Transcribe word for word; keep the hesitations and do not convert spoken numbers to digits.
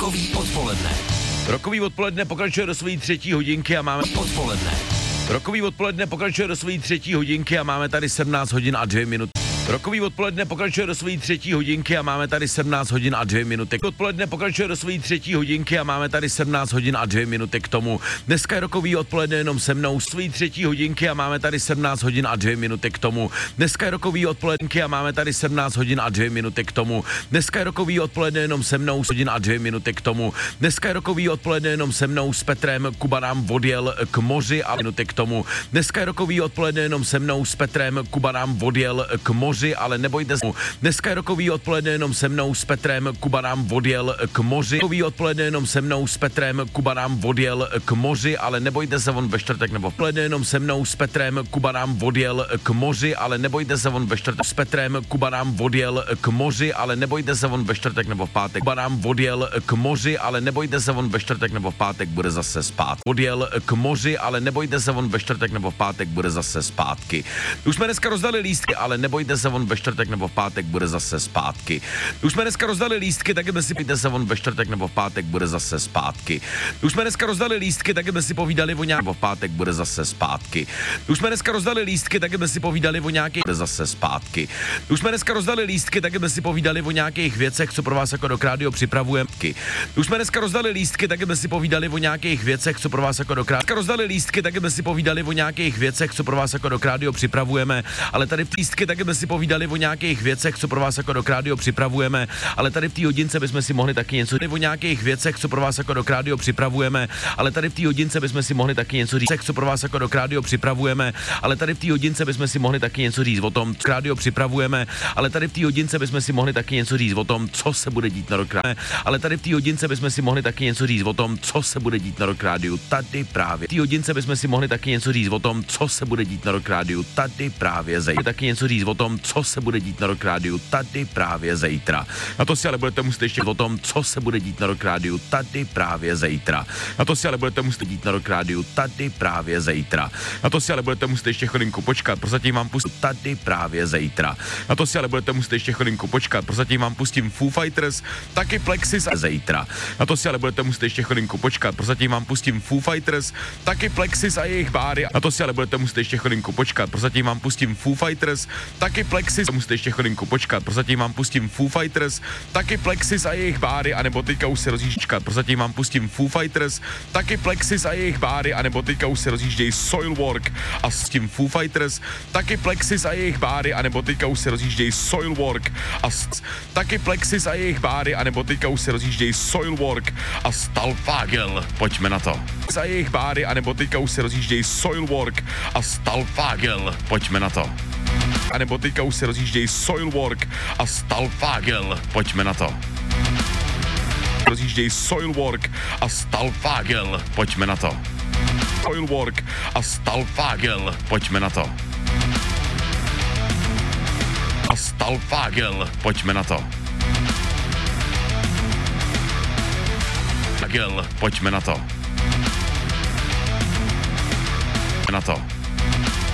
Rokový odpoledne. Rokový odpoledne pokračuje do své třetí hodinky a máme Odpoledne. Rokový odpoledne pokračuje do své třetí hodinky a máme tady sedmnáct hodin a dvě minuty. Rokový odpoledne pokračuje do své třetí hodinky a máme tady sedmnáct hodin a dvě minuty. Odpoledne pokračuje do své třetí hodinky a máme tady sedmnáct hodin a dvě minuty k tomu. Dneska je rokový odpoledne jenom se mnou své třetí hodinky a máme tady sedmnáct hodin a dvě minuty k tomu. Dneska je rokový odpoledne a máme tady sedmnáct hodin a dvě minuty k tomu. Dneska je rokový odpoledne jenom se mnou hodin a dvě minuty k tomu. Dneska je rokový odpoledne jenom se mnou s Petrem. Kuba nám odjel k moři a minuty k tomu. Dneska je rokový odpoledne jenom se mnou s Petrem. Kuba nám odjel k moři, ale nebojte se. Dneska je rokový odpoledne jenom se mnou s Petrem. Kuba nám odjel k moři. Rokový odpoledne jenom se mnou s Petrem. Kuba nám odjel k moři, ale nebojte se, on ve čtvrtek nebo odpoledne jenom se mnou s Petrem. Kuba nám odjel k moři, ale nebojte se, on ve čtvrtek s Petrem. Kuba nám odjel k moři, ale nebojte se, on ve čtvrtek nebo v pátek. Kuba nám odjel k moři, ale nebojte se, on ve čtvrtek nebo v pátek bude zase spát. Odjel k moři, ale nebojte se, on ve čtvrtek nebo v pátek bude zase zpátky. Už jsme dneska rozdali lístky, ale nebojte se, on ve čtvrtek nebo v pátek bude zase zpátky. Už jsme dneska rozdali lístky, tak si pojďte se, on ve čtvrtek nebo v pátek bude zase zpátky. Už jsme dneska rozdali lístky, tak si povídali o nějak, nebo v pátek bude zase zpátky. Už jsme dneska rozdali lístky, tak si povídali o nějakých, bude zase zpátky. Už jsme dneska rozdali lístky, tak si povídali o nějakých věcech, co pro vás jako do rádio připravujeme. Už jsme dneska rozdali lístky, tak si povídali o nějakých věcech, co pro vás jako do rádio. Rozdali lístky, tak si povídali o nějakých věcech, co pro vás jako do rádio připravujeme, ale tady v lístky tak si povídali o nějakých věcech, co pro vás jako do rádio připravujeme, ale tady v té hodince bychom si mohli taky něco říct o nějakých věcech, co pro vás jako do rádio připravujeme, ale tady v té hodince bychom si mohli taky něco říct, co pro vás jako do rádio připravujeme, ale tady v té hodince bychom si mohli taky něco říct o tom, co rádio připravujeme, ale tady v té hodince bychom si mohli taky něco říct o tom, co se bude dít na rok rádio, ale tady v té hodince bychom si mohli taky něco říct o tom, co se bude dít na rok rádiu, tady právě. V té hodince bychom si mohli taky něco říct o tom, co se bude dít na rok rádiu, tady právě zej. Taky něco říct o tom, co se bude dít na rok rádiu, tady právě zítra. Na to si ale budete muset ještě o tom, co se bude dít na rok rádiu, tady právě zítra. Na to si ale budete muset dít na rok rádiu, tady právě zítra. Na to si ale budete muset ještě chvilinku počkat, prozatím vám pustím tady právě zítra. Na to si ale budete muset ještě chvilinku počkat, prozatím vám pustím Foo Fighters, taky Plexis a zítra. Na to si ale budete muset ještě chvilinku počkat, prozatím vám pustím Foo Fighters, taky Plexis a jejich báry. Na to si ale budete muset ještě chvilinku počkat, prozatím vám pustím Foo Fighters, taky Plexis. Musíte ještě chvilinku počkat, prozatím vám pustím Foo Fighters, taky Plexis a jejich báry, anebo teďka už se rozjížděčkat, prozatím vám pustím Foo Fighters, taky Plexis a jejich báry, anebo teďka už se rozjíždějí Soilwork a s tím Foo Fighters, taky Plexis a jejich báry, anebo teďka už se rozjíždějí Soilwork a s, taky Plexis a jejich báry, anebo teďka už se rozjíždějí Soilwork a Stalfagel, pojďme na to. A jejich báry, anebo teďka už se rozjíždějí Soilwork a Stalfagel, pojďme na to. A nebo teďka už se rozjíždějí Soilwork a Stalfagel, pojďme na to. Rozjíždějí Soilwork a Stalfagel, pojďme na to. Soilwork a Stalfagel, pojďme na to. A Stalfagel, pojďme na to. Fagel, pojďme na to. Na to.